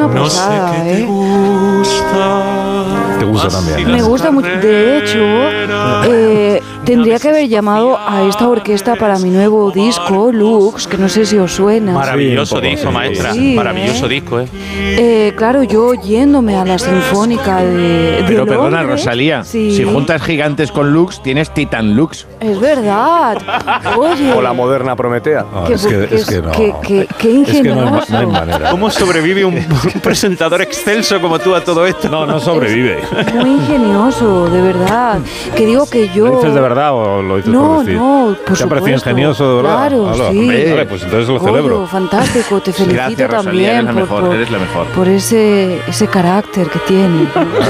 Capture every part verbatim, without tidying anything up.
una pasada, no sé qué te ¿eh? gusta. Te gusta también. Me gusta mucho. De hecho, eh, tendría que haber llamado a esta orquesta para mi nuevo disco, Lux, que no sé si os suena. Maravilloso Sí, un poco, disco, sí. maestra. Sí, Maravilloso ¿eh? disco, ¿eh? Eh, claro, yo yéndome a la Sinfónica de, de Pero perdona, Londres. Rosalía, Sí. si juntas Gigantes con Lux, tienes Titan Lux. Es verdad. Oye. O la moderna Prometea. No, Qué es que, bu- es que no. qué- qué- qué Es que no hay, ma- ingenioso. no hay manera. ¿Cómo sobrevive un, un presentador excelso como tú a todo esto? No, no sobrevive. Muy ingenioso, de verdad. Que digo que yo. ¿Lo dices de verdad o lo dices No, por decir? no, por ¿Te ha parecido supuesto. ingenioso, de verdad? Claro, Hola, sí. hombre, Vale, pues entonces lo Goyo, celebro. fantástico, te felicito Gracias, Rosalía, también eres la por, mejor, por- eres la mejor. por ese, ese carácter que tiene.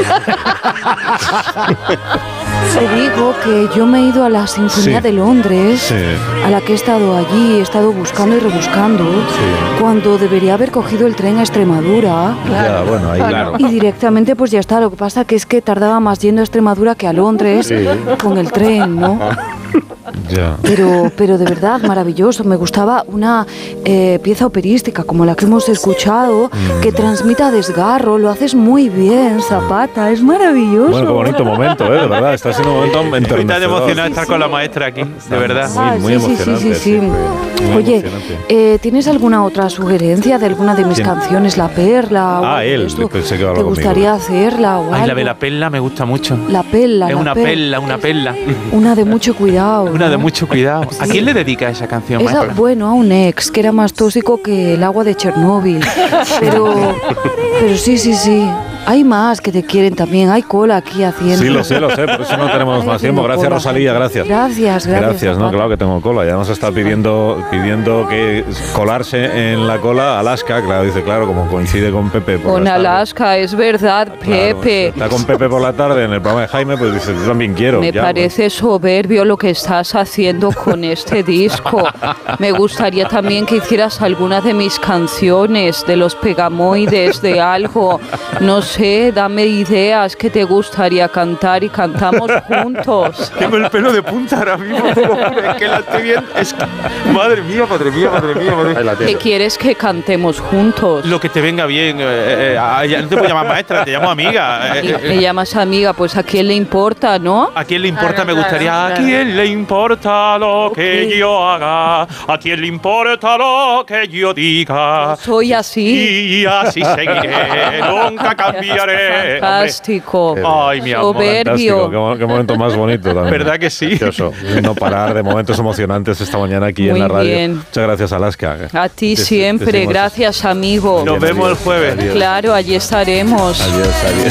Te digo que yo me he ido a la Sinfonía Sí. de Londres, Sí. a la que he estado allí, he estado buscando y rebuscando, cuando debería haber cogido el tren a Extremadura. Ya, bueno, ahí claro. Y directamente pues ya está, lo que pasa que es que tardaba más yendo a Extremadura que a Londres con el tren, ¿no? Ya. Pero, pero de verdad, maravilloso. Me gustaba una eh, pieza operística como la que hemos escuchado, que transmita desgarro. Lo haces muy bien, Zapata. Es maravilloso. Bueno, qué bonito momento, ¿eh? De verdad, está siendo un momento Estoy tan enternecedor. emocionado de estar con la maestra aquí, de verdad. Ah, muy sí, sí, emocionante, sí, sí, sí. muy Oye, emocionante. eh, ¿tienes alguna otra sugerencia de alguna de mis ¿Quién? canciones? La Perla. o Ah, algo de él, esto? pensé que iba a ¿Te hablar conmigo. gustaría hacerla o Ay, la algo? de la perla me gusta mucho. La perla. Es la una perla. perla, una perla. Una de mucho cuidado. Una de ¿no? mucho cuidado. ¿A Sí. quién le dedica esa canción, Esa, maestra? bueno, a un ex que era más tóxico que el agua de Chernóbil. Pero, pero sí, sí, sí. Hay más que te quieren también. Hay cola aquí haciendo. Sí, lo sé, lo sé, por eso no tenemos Ay, más tiempo. tengo Gracias, cola. Rosalía, gracias. Gracias, gracias. Gracias, no, Zapata. claro que tengo cola. Y además está pidiendo, pidiendo que colarse en la cola Alaska, claro, dice, claro, como coincide con Pepe. por Con las tardes. Alaska, es verdad, Claro, Pepe. está con Pepe por la tarde en el programa de Jaime, pues dice, yo también quiero. Me ya, parece soberbio lo que estás haciendo con este disco. Me gustaría también que hicieras alguna de mis canciones, de los pegamoides, de algo. No sé, dame ideas que te gustaría cantar y cantamos juntos. Tengo el pelo de punta ahora mismo, te lo juro, es que la estoy viendo. Es que, madre mía, madre mía, madre mía, madre mía. Ahí la ¿Qué tienes. quieres que cantemos juntos? Lo que te venga bien. Eh, eh, ah, ya no te puedo llamar maestra, te llamo amiga. Eh, Y eh, me llamas amiga, pues a quién le importa, ¿no? ¿A quién le importa? Claro, Me gustaría. claro, ¿A claro. quién le importa lo que Ok. yo haga? ¿A quién le importa lo que yo diga? Soy así. Y así seguiré, nunca cambiaré. Fantástico. Hombre. Ay, mi amor. Soberbio. Fantástico, qué, mo- qué momento más bonito también. ¿Verdad que sí? Precioso. No parar de momentos emocionantes esta mañana aquí Muy en la radio. bien. Muchas gracias, Alaska. A ti Te- te siempre, seguimos- gracias amigo. Nos Bien, vemos el adiós, jueves. adiós. Claro, allí estaremos. Adiós, adiós.